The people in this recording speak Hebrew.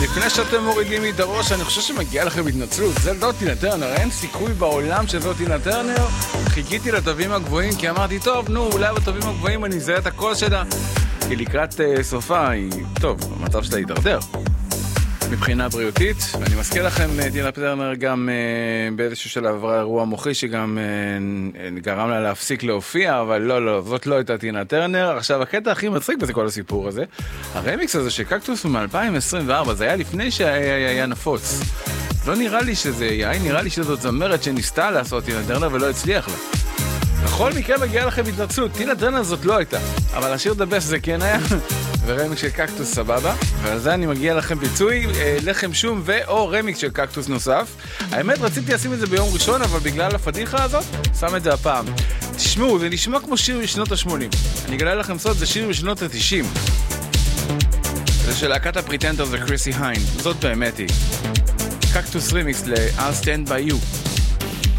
לפני שאתם מורידים לי את הראש, אני חושב שמגיע לכם התנצלות. זה לא טינה טרנר, אין סיכוי בעולם שזאת טינה טרנר. חיכיתי לתווים הגבוהים כי אמרתי, טוב, נו, אולי בתווים הגבוהים אני אזהה את הקול שלה. כי לקראת סופה היא, טוב, המצב שלה יתדרדר מבחינה בריאותית. ואני מזכיר לכם, טינה טרנר גם באיזשהו שלב עברה אירוע מוחי שגם גרם לה להפסיק להופיע, אבל לא, זאת לא הייתה טינה טרנר. עכשיו, הקטע הכי מצחיק בזה כל הסיפור הזה, הרמיקס הזה של קקטוס מ-2024, זה היה לפני שהיה נפוץ. לא נראה לי שזה יהיה, נראה לי שזאת זמרת שניסתה לעשות טינה טרנר ולא הצליח לה. בכל מקרה מגיע לכם התנצלות, טינה טרנר זאת לא הייתה, אבל השיר דבס זה כן היה, ורמיקס של קקטוס סבבה, ועל זה אני מגיע לכם פיצוי, לחם שום או רמיקס של קקטוס נוסף. האמת רציתי לשים את זה ביום ראשון, אבל בגלל הפדיחה הזאת, שם את זה הפעם. תשמעו, זה נשמע כמו שיר משנות ה-80. אני אגלה לכם סוד, זה שיר משנות ה-90. זה של להקת הפריטנדר זה קריסי היין, זאת באמת היא. קקטוס רמיקס ל-I'll Stand By You.